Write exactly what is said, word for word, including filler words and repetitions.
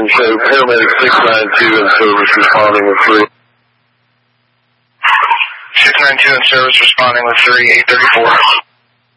and so paramedic six nine two in service responding with three. six nine two in service responding with three, eight thirty-four.